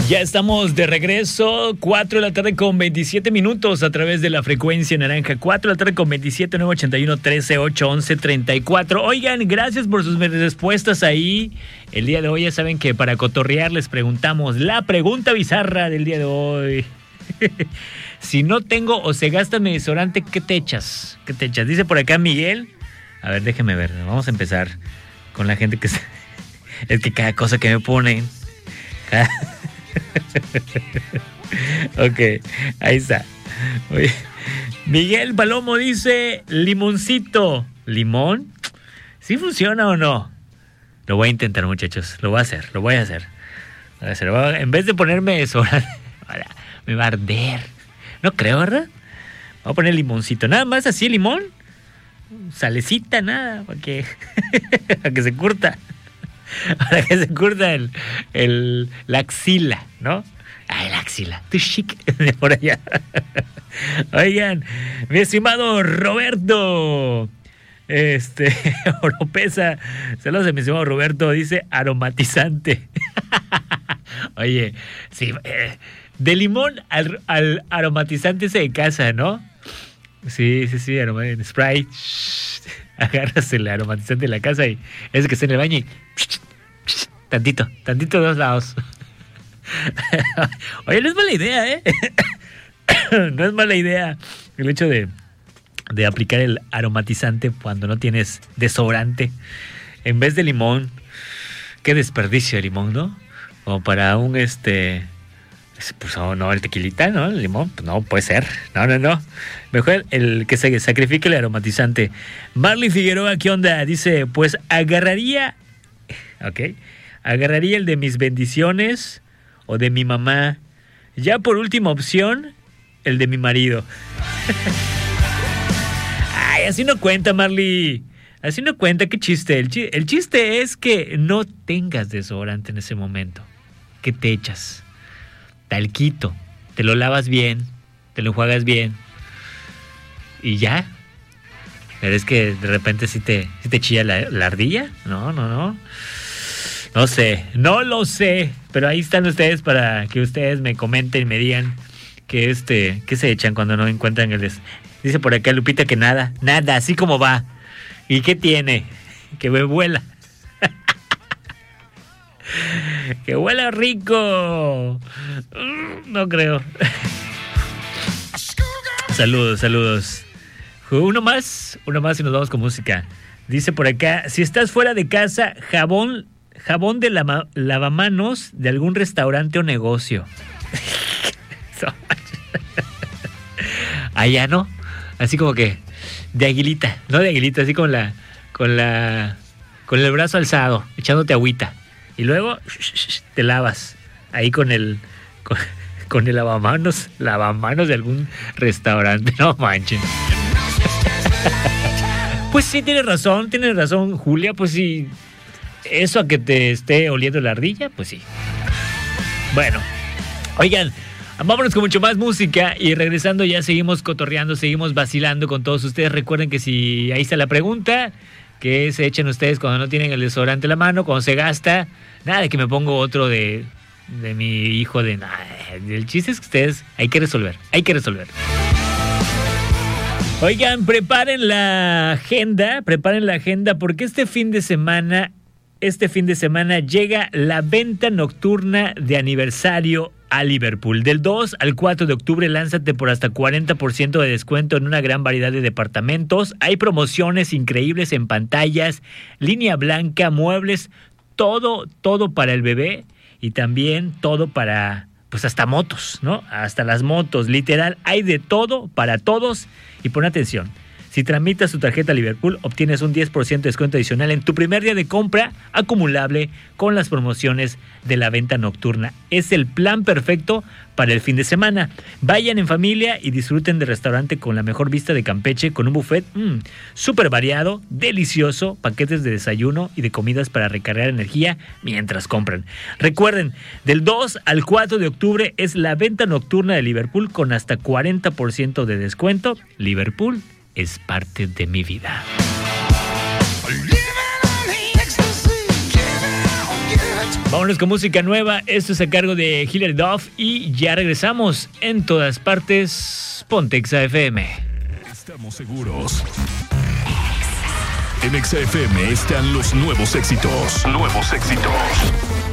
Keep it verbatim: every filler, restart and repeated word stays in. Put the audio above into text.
Ya estamos de regreso, cuatro de la tarde con veintisiete minutos a través de la frecuencia naranja, cuatro de la tarde con veintisiete, nueve ochenta y uno, trece, ocho, once, treinta y cuatro. Oigan, gracias por sus respuestas ahí. El día de hoy ya saben que para cotorrear les preguntamos la pregunta bizarra del día de hoy. Si no tengo o se gasta mi desodorante, ¿qué te echas? ¿Qué te echas? Dice por acá Miguel. A ver, déjeme ver, vamos a empezar con la gente que... Se... Es que cada cosa que me ponen... Cada... Ok, ahí está. Oye, Miguel Palomo dice limoncito. ¿Limón? ¿Sí funciona o no? Lo voy a intentar, muchachos. Lo voy a hacer, lo voy a hacer. Lo voy a hacer. Lo voy a... En vez de ponerme eso, me va a arder. No creo, ¿verdad? Voy a poner limoncito. Nada más así, limón. Salecita, nada, para que, para que se curta. Para que se curta el, el, la axila, ¿no? Ay, la axila. Tú chic de por allá. Oigan, mi estimado Roberto. Este, Oropesa. Saludos a mi estimado Roberto. Dice aromatizante. Oye, sí, eh, de limón al, al aromatizante ese de casa, ¿no? Sí, sí, sí, aromatizante. Spray. Agarras el aromatizante de la casa y ese que está en el baño y tantito, tantito de dos lados. Oye, no es mala idea, ¿eh? No es mala idea el hecho de, de aplicar el aromatizante cuando no tienes desodorante en vez de limón. Qué desperdicio de limón, ¿no? Como para un este... Pues no, no, el tequilita, ¿no? El limón, pues no, puede ser. No, no, no. Mejor el que se sacrifique el aromatizante. Marley Figueroa, ¿qué onda? Dice, pues agarraría... Ok. Agarraría el de mis bendiciones o de mi mamá. Ya por última opción, el de mi marido. Ay, así no cuenta, Marley. Así no cuenta, qué chiste. El, chi- el chiste es que no tengas desodorante en ese momento. ¿Qué te echas? Talquito, te lo lavas bien, te lo enjuagas bien y ya. Pero es que de repente sí te, sí te chilla la, la ardilla. No, no, no. No sé, no lo sé. Pero ahí están ustedes para que ustedes me comenten y me digan que este, ¿qué se echan cuando no encuentran el des... Dice por acá Lupita que nada, nada, así como va. ¿Y qué tiene? Que me vuela. ¡Que huela rico! No creo. Saludos, saludos. Uno más, uno más y nos vamos con música. Dice por acá, si estás fuera de casa, jabón, jabón de lava, lavamanos de algún restaurante o negocio. Allá, ¿no? Así como que de aguilita, no de aguilita, así con la, con la, con el brazo alzado, echándote agüita. Y luego te lavas ahí con el con, con el lavamanos, lavamanos de algún restaurante. No manchen. Pues sí, tienes razón, tienes razón, Julia. Pues sí, eso a que te esté oliendo la ardilla, pues sí. Bueno, oigan, vámonos con mucho más música y regresando ya seguimos cotorreando, seguimos vacilando con todos ustedes. Recuerden que si ahí está la pregunta, que se echen ustedes cuando no tienen el desodorante en la mano, cuando se gasta. Nada de que me pongo otro de, de mi hijo de nada. El chiste es que ustedes hay que resolver, hay que resolver. Oigan, preparen la agenda, preparen la agenda porque este fin de semana, este fin de semana llega la venta nocturna de aniversario a Liverpool. Del dos al cuatro de octubre, lánzate por hasta cuarenta por ciento de descuento en una gran variedad de departamentos. Hay promociones increíbles en pantallas, línea blanca, muebles, todo, todo para el bebé y también todo para, pues hasta motos, ¿no? Hasta las motos, literal, hay de todo para todos. Y pon atención, si tramitas tu tarjeta Liverpool, obtienes un diez por ciento de descuento adicional en tu primer día de compra acumulable con las promociones de la venta nocturna. Es el plan perfecto para el fin de semana. Vayan en familia y disfruten del restaurante con la mejor vista de Campeche, con un buffet mmm, súper variado, delicioso, paquetes de desayuno y de comidas para recargar energía mientras compran. Recuerden, del dos al cuatro de octubre es la venta nocturna de Liverpool con hasta cuarenta por ciento de descuento. Liverpool es parte de mi vida. Living on ecstasy, giving on, give it. Vámonos con música nueva. Esto es a cargo de Hilary Duff y ya regresamos. En todas partes, Ponte Exa F M. Estamos seguros. En Exa F M están los nuevos éxitos. Nuevos éxitos.